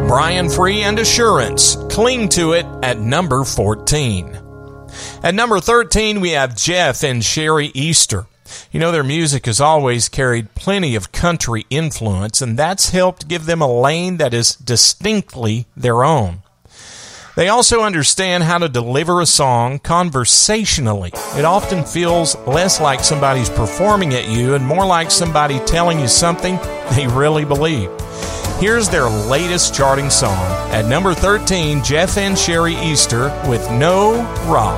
Brian Free and Assurance, Cling to It, at number 14. At number 13, we have Jeff and Sherry Easter. You know, their music has always carried plenty of country influence, and that's helped give them a lane that is distinctly their own. They also understand how to deliver a song conversationally. It often feels less like somebody's performing at you and more like somebody telling you something they really believe. Here's their latest charting song. At number 13, Jeff and Sherry Easter with No Rock.